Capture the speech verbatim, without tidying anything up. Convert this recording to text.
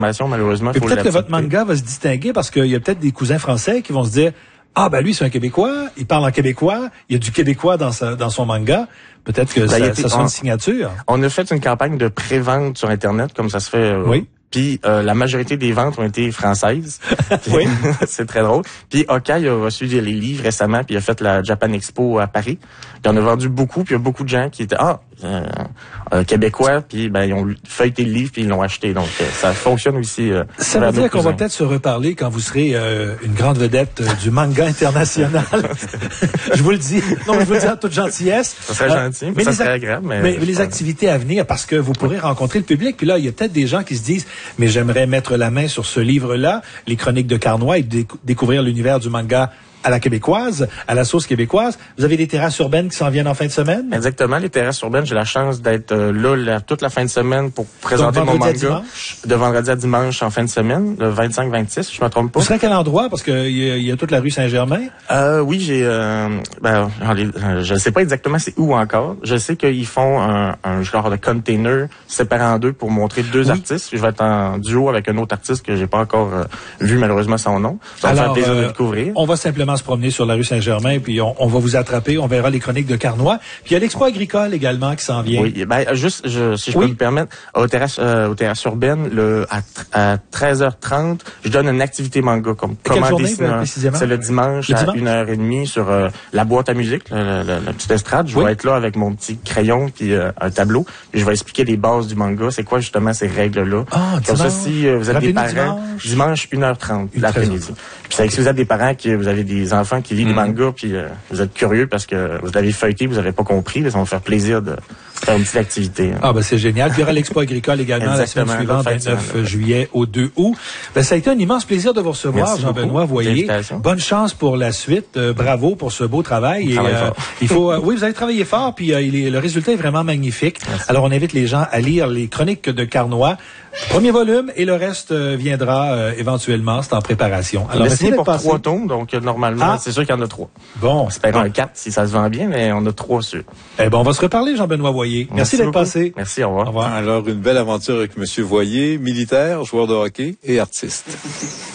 Malheureusement, Et peut-être que votre manga va se distinguer parce qu'il y a peut-être des cousins français qui vont se dire ah ben lui c'est un Québécois, il parle en québécois, il y a du québécois dans sa dans son manga. Peut-être que ben, ça, été, ça sera on, une signature. On a fait une campagne de pré-vente sur Internet, comme ça se fait. Euh, oui. Puis euh, la majorité des ventes ont été françaises. Oui. C'est très drôle. Puis Hawkeye a reçu les livres récemment, puis il a fait la Japan Expo à Paris. Puis on a vendu beaucoup, puis il y a beaucoup de gens qui étaient ah euh, euh, québécois, puis ben ils ont feuilleté le livre puis ils l'ont acheté. Donc euh, ça fonctionne aussi. Euh, ça veut dire qu'on va peut-être se reparler quand vous serez euh, une grande vedette euh, du manga international. Je vous le dis. Non, je vous le dis en toute gentillesse. Ça serait euh, gentil, mais ça serait agréable. Mais, mais, mais les activités à venir, parce que vous pourrez rencontrer le public. Puis là, il y a peut-être des gens qui se disent mais j'aimerais mettre la main sur ce livre-là, Les Chroniques de Carnoy, et déc- découvrir l'univers du manga à la québécoise, à la sauce québécoise. Vous avez des terrasses urbaines qui s'en viennent en fin de semaine? Exactement, les terrasses urbaines, j'ai la chance d'être euh, là la, toute la fin de semaine pour présenter Donc, mon manga. dimanche? De vendredi à dimanche en fin de semaine, le vingt-cinq vingt-six, je me trompe pas. Vous serez à quel endroit? Parce qu'il y, y a toute la rue Saint-Germain. Euh, oui, j'ai... Euh, ben, je ne sais pas exactement c'est où encore. Je sais qu'ils font un, un genre de container séparé en deux pour montrer deux oui. artistes. Je vais être en duo avec un autre artiste que j'ai pas encore euh, vu malheureusement son nom. Ça va me faire plaisir euh, de découvrir. On va simplement se promener sur la rue Saint-Germain, puis on, on va vous attraper, on verra les chroniques de Carnoy. Puis il y a l'expo agricole également qui s'en vient. Oui, ben juste, je, si je oui. peux me permettre, aux terrasses, euh, aux terrasses urbaines, le, à, à treize heures trente, je donne une activité manga. Comme, comment journée, dessiner un, précisément? C'est le dimanche le à dimanche? une heure et demie sur euh, la boîte à musique, la, la, la petite estrade. Je oui. vais être là avec mon petit crayon puis euh, un tableau. Puis je vais expliquer les bases du manga. C'est quoi justement ces règles-là? Ah, comme ça, si euh, vous êtes des parents, dimanche, dimanche une heure trente l'après-midi. Puis c'est que si vous êtes des parents qui vous avez des enfants qui lisent des mangas, puis euh, vous êtes curieux parce que vous l'avez feuilleté, vous n'avez pas compris, ça va me faire plaisir de faire une petite activité. Hein. Ah ben c'est génial. Puis il y aura l'expo agricole également la semaine suivante, vingt-neuf juillet au deux août. Ben ça a été un immense plaisir de vous recevoir, Jean-Benoît Voyer. Bonne chance pour la suite. Euh, bravo pour ce beau travail. Et, euh, il faut, euh, oui, vous avez travaillé fort, puis euh, il est, le résultat est vraiment magnifique. Merci. Alors on invite les gens à lire les Chroniques de Carnoy. Premier volume et le reste euh, viendra euh, éventuellement. C'est en préparation. Alors c'est pour passé. trois tomes, donc euh, normalement ah. c'est sûr qu'il y en a trois. Bon, j'espère un quatre si ça se vend bien, mais on a trois sur. Eh ben on va se reparler, Jean-Benoît Voyer. Merci, Merci d'être beaucoup. passé. Merci, au revoir. Au revoir. Alors une belle aventure avec Monsieur Voyer, militaire, joueur de hockey et artiste.